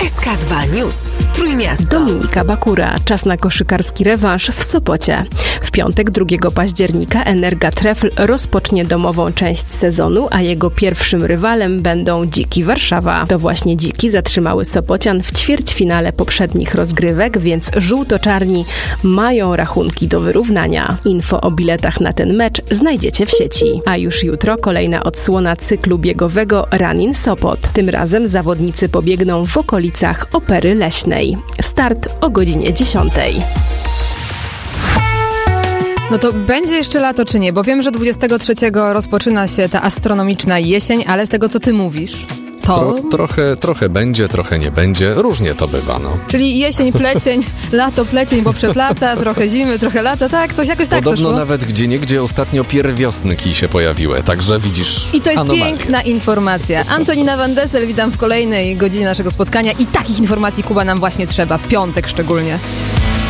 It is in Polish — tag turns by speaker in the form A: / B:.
A: SK2 News. Trójmiasto.
B: Dominika Bakura. Czas na koszykarski rewanż w Sopocie. W piątek 2 października Energa Trefl rozpocznie domową część sezonu, a jego pierwszym rywalem będą Dziki Warszawa. To właśnie Dziki zatrzymały Sopocian w ćwierćfinale poprzednich rozgrywek, więc żółto-czarni mają rachunki do wyrównania. Info o biletach na ten mecz znajdziecie w sieci. A już jutro kolejna odsłona cyklu biegowego Run in Sopot. Tym razem zawodnicy pobiegną w okolicach Opery Leśnej. Start o godzinie 10.
C: No to będzie jeszcze lato czy nie? Bo wiem, że 23 rozpoczyna się ta astronomiczna jesień, ale z tego, co ty mówisz, to...
D: Trochę będzie, trochę nie będzie. Różnie to bywa, no.
C: Czyli jesień, plecień, lato, plecień, bo przeplata, trochę zimy, trochę lata, tak? Coś jakoś tak
D: Podobno
C: to szło.
D: nawet gdzieniegdzie ostatnio pierwiosnki się pojawiły, także widzisz
C: I to jest
D: anomalię.
C: piękna informacja. Antonina Van Dessel, witam w kolejnej godzinie naszego spotkania i takich informacji, Kuba, nam właśnie trzeba, w piątek szczególnie.